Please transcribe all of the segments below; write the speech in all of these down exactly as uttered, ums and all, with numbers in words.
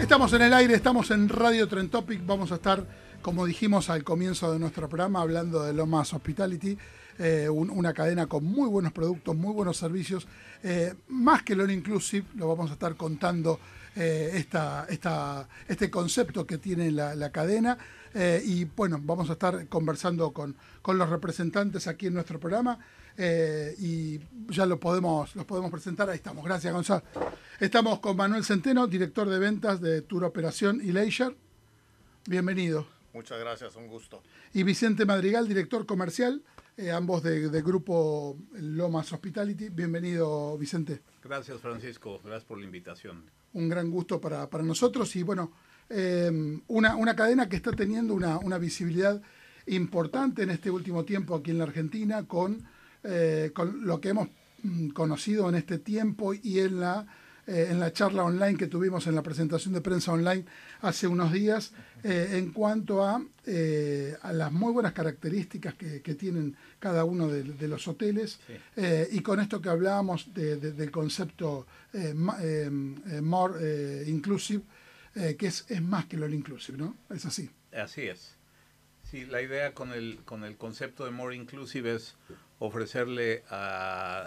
Estamos en el aire, estamos en Radio Trend Topic. Vamos a estar, como dijimos al comienzo de nuestro programa, hablando de Lomas Hospitality, eh, un, una cadena con muy buenos productos, muy buenos servicios. Eh, más que lo inclusive, lo vamos a estar contando eh, esta, esta, este concepto que tiene la, la cadena. Eh, y bueno, vamos a estar conversando con, con los representantes aquí en nuestro programa. Eh, y ya lo podemos, los podemos presentar. Ahí estamos, gracias Gonzalo. Estamos con Manuel Centeno, director de ventas de Tour Operación y Leisure. Bienvenido. Muchas gracias, un gusto. Y Vicente Madrigal, director comercial, eh, ambos de, de grupo Lomas Hospitality. Bienvenido, Vicente. Gracias, Francisco, gracias por la invitación. Un gran gusto para, para nosotros y bueno, eh, una, una cadena que está teniendo una, una visibilidad importante en este último tiempo aquí en la Argentina con, eh, con lo que hemos mm, conocido en este tiempo y en la Eh, en la charla online que tuvimos en la presentación de prensa online hace unos días, eh, en cuanto a, eh, a las muy buenas características que, que tienen cada uno de, de los hoteles, sí. eh, y con esto que hablábamos de, de, del concepto eh, eh, more eh, inclusive, eh, que es, es más que lo inclusive, ¿no? Es así. Así es. Sí, la idea con el, con el concepto de more inclusive es ofrecerle a,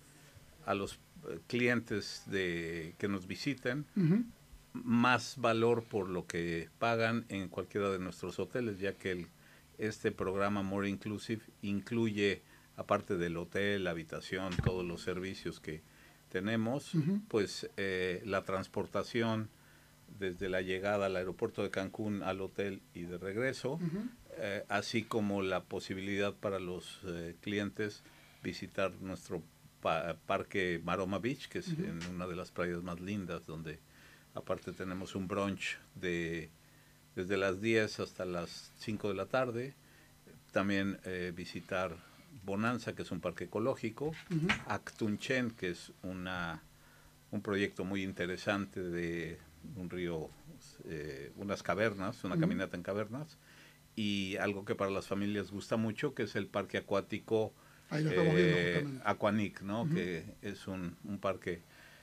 a los clientes de que nos visiten uh-huh. más valor por lo que pagan en cualquiera de nuestros hoteles, ya que el, este programa More Inclusive incluye, aparte del hotel, la habitación, todos los servicios que tenemos, uh-huh. pues eh, la transportación desde la llegada al aeropuerto de Cancún al hotel y de regreso, uh-huh. eh, así como la posibilidad para los eh, clientes visitar nuestro Pa- Parque Maroma Beach, que es uh-huh. en una de las playas más lindas, donde aparte tenemos un brunch de desde las diez hasta las cinco de la tarde. También eh, visitar Bonanza, que es un parque ecológico, uh-huh. Actunchen, que es una un proyecto muy interesante de un río, eh, unas cavernas, una uh-huh. caminata en cavernas, y algo que para las familias gusta mucho, que es el parque acuático Ahí lo estamos viendo eh, Aquanic, ¿no? Uh-huh. Que es un, un parque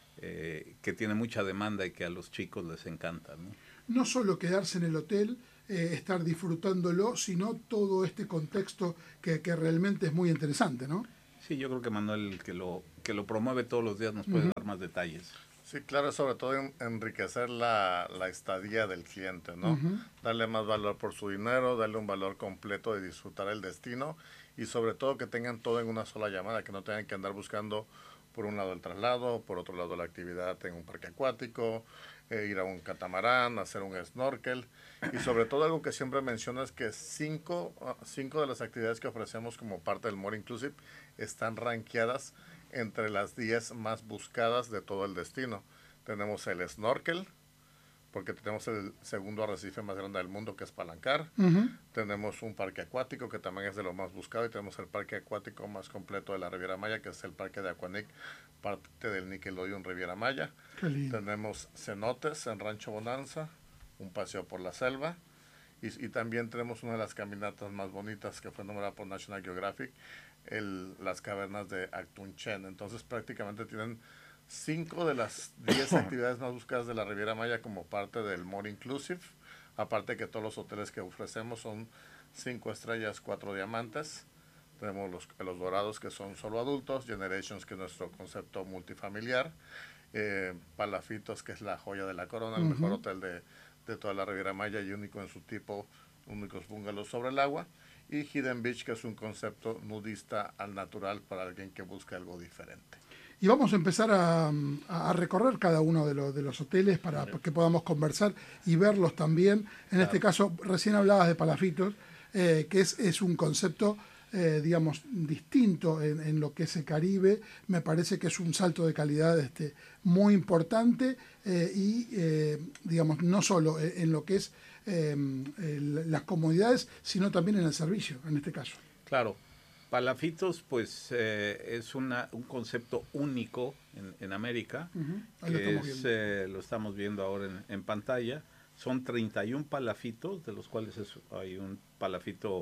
eh, que tiene mucha demanda y que a los chicos les encanta, ¿no? No solo quedarse en el hotel, eh, estar disfrutándolo, sino todo este contexto que, que realmente es muy interesante, ¿no? Sí, yo creo que Manuel, que lo, que lo promueve todos los días, nos puede uh-huh. dar más detalles. Sí, claro, sobre todo en, enriquecer la, la estadía del cliente, ¿no? Uh-huh. Darle más valor por su dinero, darle un valor completo de disfrutar el destino y sobre todo que tengan todo en una sola llamada, que no tengan que andar buscando por un lado el traslado, por otro lado la actividad en un parque acuático, eh, ir a un catamarán, hacer un snorkel y sobre todo algo que siempre menciono es que cinco, cinco de las actividades que ofrecemos como parte del More Inclusive están rankeadas entre las diez más buscadas de todo el destino. Tenemos el snorkel, porque tenemos el segundo arrecife más grande del mundo, que es Palancar. Uh-huh. Tenemos un parque acuático, que también es de lo más buscado, y tenemos el parque acuático más completo de la Riviera Maya, que es el parque de Aquanic, parte del Nickelodeon Riviera Maya. Tenemos cenotes en Rancho Bonanza, un paseo por la selva, y, y también tenemos una de las caminatas más bonitas que fue nombrada por National Geographic, el, las cavernas de Actunchen. Entonces prácticamente tienen cinco de las diez actividades más buscadas de la Riviera Maya como parte del More Inclusive, aparte que todos los hoteles que ofrecemos son cinco estrellas, cuatro diamantes. Tenemos los, los dorados, que son solo adultos, Generations, que es nuestro concepto multifamiliar, eh, Palafitos, que es la joya de la corona, uh-huh. el mejor hotel de, de toda la Riviera Maya y único en su tipo, únicos bungalows sobre el agua, y Hidden Beach, que es un concepto nudista al natural para alguien que busca algo diferente. Y vamos a empezar a, a recorrer cada uno de los, de los hoteles para sí. que podamos conversar y verlos también. En claro. este caso, recién hablabas de Palafitos, eh, que es, es un concepto, eh, digamos, distinto en, en lo que es el Caribe. Me parece que es un salto de calidad este, muy importante eh, y, eh, digamos, no solo en lo que es eh, el, las comodidades, sino también en el servicio, en este caso. Claro. Palafitos, pues, eh, es una, un concepto único en, en América, uh-huh. Ahí que lo, es, eh, lo estamos viendo ahora en, en pantalla. Son treinta y un palafitos, de los cuales es, hay un palafito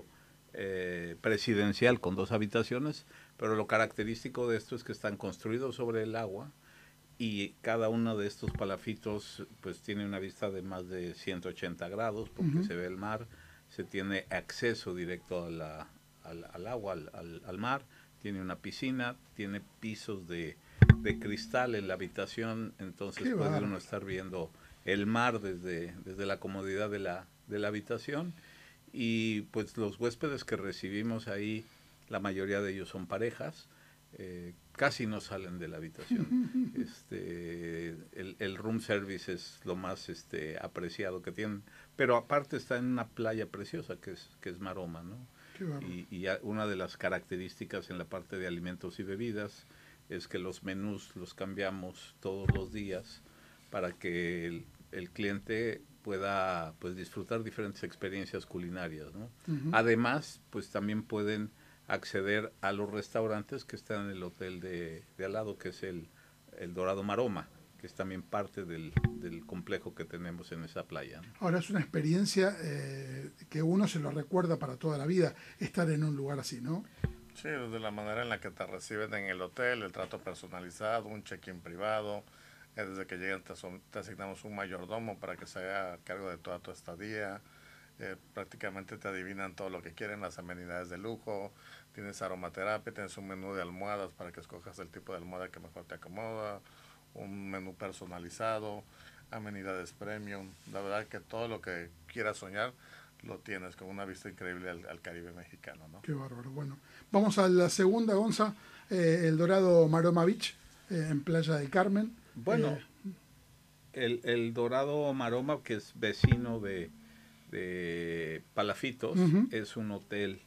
eh, presidencial con dos habitaciones, pero lo característico de esto es que están construidos sobre el agua y cada uno de estos palafitos pues tiene una vista de más de ciento ochenta grados porque uh-huh. se ve el mar, se tiene acceso directo a la, al, al agua, al, al, al mar, tiene una piscina, tiene pisos de, de cristal en la habitación, entonces Qué puede barro. uno estar viendo el mar desde, desde la comodidad de la, de la habitación. Y pues los huéspedes que recibimos ahí, la mayoría de ellos son parejas, eh, casi no salen de la habitación. este, el, el room service es lo más este, apreciado que tienen, pero aparte está en una playa preciosa que es, que es Maroma, ¿no? Y, y una de las características en la parte de alimentos y bebidas es que los menús los cambiamos todos los días para que el, el cliente pueda pues disfrutar diferentes experiencias culinarias, ¿no? Uh-huh. Además, pues también pueden acceder a los restaurantes que están en el hotel de, de al lado, que es el, el Dorado Maroma, que es también parte del, del complejo que tenemos en esa playa, ¿no? Ahora es una experiencia eh, que uno se lo recuerda para toda la vida, estar en un lugar así, ¿no? Sí, desde la manera en la que te reciben en el hotel, el trato personalizado, un check-in privado. Desde que llegan te, son, te asignamos un mayordomo para que se haga cargo de toda tu estadía. Eh, prácticamente te adivinan todo lo que quieren, las amenidades de lujo, tienes aromaterapia, tienes un menú de almohadas para que escojas el tipo de almohada que mejor te acomoda, un menú personalizado, amenidades premium. La verdad que todo lo que quieras soñar lo tienes, con una vista increíble al, al Caribe mexicano, ¿no? Qué bárbaro. Bueno, vamos a la segunda, Gonza, eh, el Dorado Maroma Beach, eh, en Playa del Carmen. Bueno, eh, el, el Dorado Maroma, que es vecino de, de Palafitos, uh-huh. es un hotel,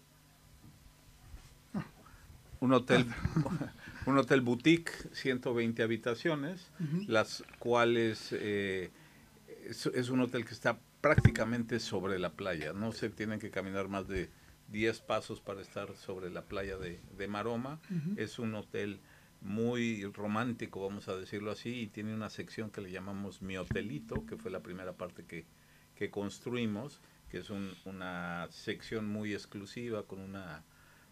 un hotel, un hotel boutique, ciento veinte habitaciones, uh-huh. las cuales eh, es, es un hotel que está prácticamente sobre la playa, no se tienen que caminar más de diez pasos para estar sobre la playa de, de Maroma. Uh-huh. Es un hotel muy romántico, vamos a decirlo así, y tiene una sección que le llamamos Mi Hotelito, que fue la primera parte que, que construimos, que es un, una sección muy exclusiva con una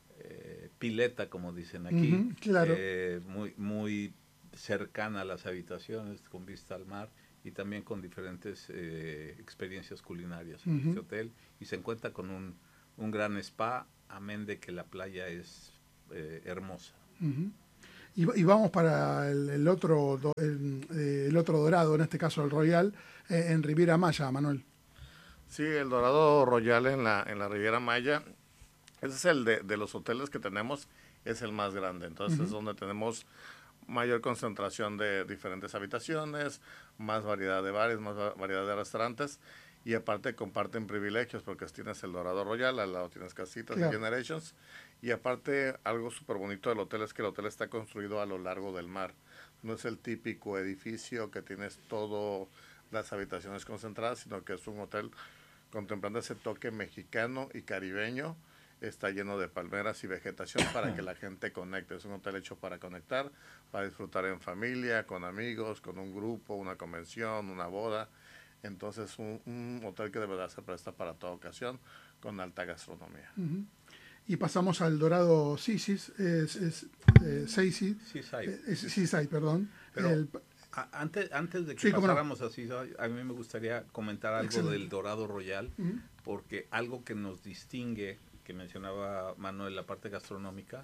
eh, pileta, como dicen aquí, uh-huh, claro. eh, muy, muy cercana a las habitaciones, con vista al mar, y también con diferentes eh, experiencias culinarias en uh-huh. este hotel, y se encuentra con un, un gran spa, amén de que la playa es eh, hermosa. Uh-huh. Y, y vamos para el, el otro el, el otro dorado, en este caso el Royal, eh, en Riviera Maya, Manuel. Sí, el Dorado Royal en la, en la Riviera Maya, ese es el de, de los hoteles que tenemos, es el más grande, entonces uh-huh. es donde tenemos mayor concentración de diferentes habitaciones, más variedad de bares, más variedad de restaurantes, y aparte comparten privilegios, porque tienes el Dorado Royal, al lado tienes Casitas claro. y Generations, y aparte algo súper bonito del hotel es que el hotel está construido a lo largo del mar, no es el típico edificio que tienes todo las habitaciones concentradas, sino que es un hotel contemplando ese toque mexicano y caribeño, está lleno de palmeras y vegetación para que la gente conecte. Es un hotel hecho para conectar, para disfrutar en familia, con amigos, con un grupo, una convención, una boda. Entonces, un, un hotel que de verdad se presta para toda ocasión, con alta gastronomía. Uh-huh. Y pasamos al Dorado Seaside, es, es, eh, Seaside, Seaside, eh, Seaside, perdón. Pero el, a, antes, antes de que sí, pasáramos no. a Seaside, a mí me gustaría comentar algo Excelente. del Dorado Royal, uh-huh. porque algo que nos distingue, que mencionaba Manuel, la parte gastronómica,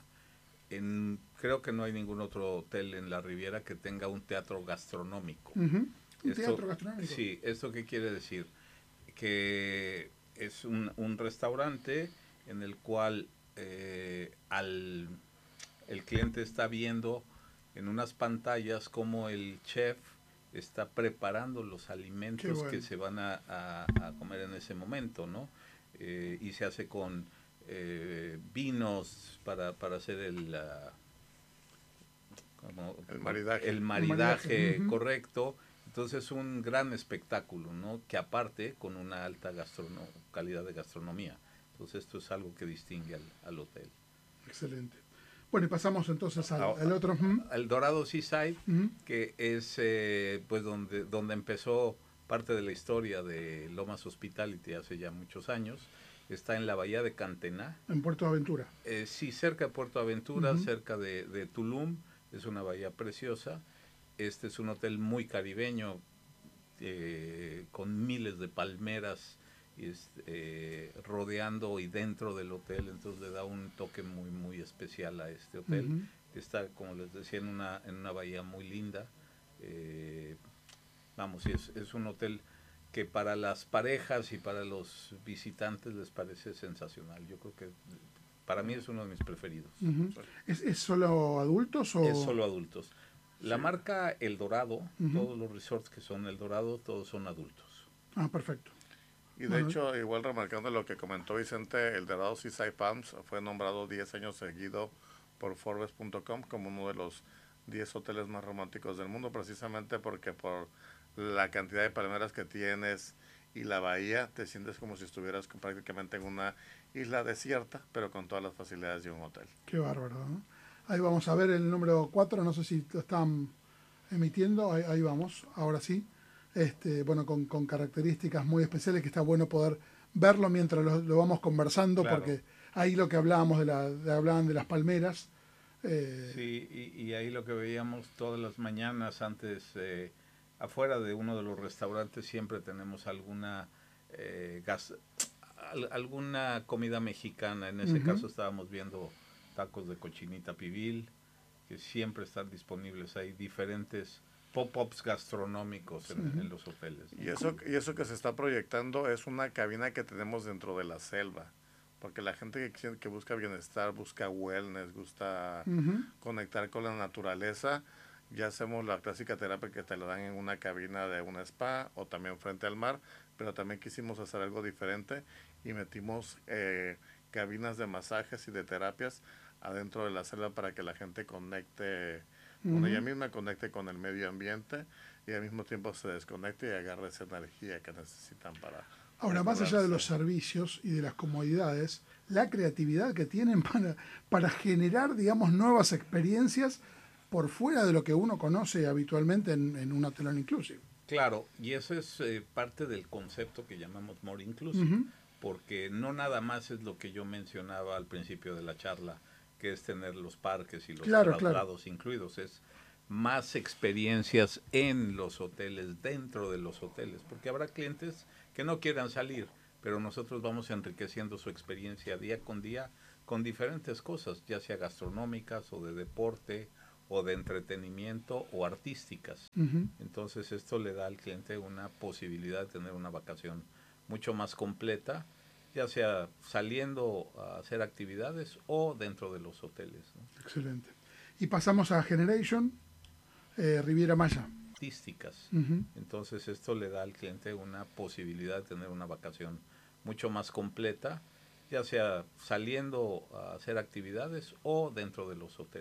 en, creo que no hay ningún otro hotel en la Riviera que tenga un teatro gastronómico. Uh-huh. ¿Un esto, teatro gastronómico? Sí, ¿esto qué quiere decir? Que es un, un restaurante en el cual eh, al, el cliente está viendo en unas pantallas cómo el chef está preparando los alimentos bueno. que se van a, a, a comer en ese momento, ¿no? Eh, y se hace con eh, vinos para, para hacer el, uh, como, el maridaje, el maridaje, el maridaje. Uh-huh. correcto. Entonces es un gran espectáculo, ¿no? Que aparte con una alta gastrono- calidad de gastronomía. Entonces esto es algo que distingue al, al hotel. Excelente. Bueno, y pasamos entonces al, al otro. Uh-huh. Al Dorado Seaside, uh-huh. que es eh, pues donde, donde empezó parte de la historia de Lomas Hospitality hace ya muchos años. Está en la bahía de Cantená. En Puerto Aventura. Eh, sí, cerca de Puerto Aventura, uh-huh. cerca de, de Tulum. Es una bahía preciosa. Este es un hotel muy caribeño, eh, con miles de palmeras eh, rodeando y dentro del hotel, entonces le da un toque muy muy especial a este hotel. Uh-huh. Está, como les decía, en una, en una bahía muy linda. Eh, vamos, es, es un hotel que para las parejas y para los visitantes les parece sensacional. Yo creo que para mí es uno de mis preferidos. Uh-huh. ¿Es, ¿Es solo adultos o...? Es solo adultos. La sí. marca El Dorado, uh-huh. todos los resorts que son El Dorado, todos son adultos. Ah, perfecto. Y de bueno. hecho, igual remarcando lo que comentó Vicente, El Dorado Seaside Palms fue nombrado diez años seguido por Forbes punto com como uno de los diez hoteles más románticos del mundo, precisamente porque por la cantidad de palmeras que tienes y la bahía, te sientes como si estuvieras prácticamente en una isla desierta, pero con todas las facilidades de un hotel. Qué bárbaro, ¿no? Ahí vamos a ver el número cuatro, no sé si lo están emitiendo, ahí, ahí vamos, ahora sí. Este, bueno, con, con características muy especiales que está bueno poder verlo mientras lo, lo vamos conversando, claro. Porque ahí lo que hablábamos, de la, de, hablaban de las palmeras. Eh. Sí, y, y ahí lo que veíamos todas las mañanas antes, eh, afuera de uno de los restaurantes siempre tenemos alguna, eh, gas, al, alguna comida mexicana, en ese uh-huh. caso estábamos viendo tacos de cochinita pibil, que siempre están disponibles, hay diferentes pop-ups gastronómicos en, uh-huh. en los hoteles, ¿no? Y eso, y eso que se está proyectando es una cabina que tenemos dentro de la selva, porque la gente que, que busca bienestar, busca wellness, gusta uh-huh. conectar con la naturaleza, ya hacemos la clásica terapia que te la dan en una cabina de un spa o también frente al mar, pero también quisimos hacer algo diferente y metimos eh, cabinas de masajes y de terapias adentro de la selva para que la gente conecte con uh-huh. ella misma, conecte con el medio ambiente y al mismo tiempo se desconecte y agarre esa energía que necesitan para... Ahora, más allá de los servicios y de las comodidades, la creatividad que tienen para, para generar, digamos, nuevas experiencias por fuera de lo que uno conoce habitualmente en, en un hotel all inclusive. Claro, y eso es eh, parte del concepto que llamamos more inclusive, uh-huh. porque no nada más es lo que yo mencionaba al principio de la charla, que es tener los parques y los claro, traslados claro. incluidos, es más experiencias en los hoteles, dentro de los hoteles, porque habrá clientes que no quieran salir, pero nosotros vamos enriqueciendo su experiencia día con día con diferentes cosas, ya sea gastronómicas o de deporte o de entretenimiento o artísticas. Uh-huh. Entonces esto le da al cliente una posibilidad de tener una vacación mucho más completa, ya sea saliendo a hacer actividades o dentro de los hoteles, ¿no? Excelente. Y pasamos a Generation, eh, Riviera Maya. Artísticas. Uh-huh. Entonces esto le da al cliente una posibilidad de tener una vacación mucho más completa, ya sea saliendo a hacer actividades o dentro de los hoteles.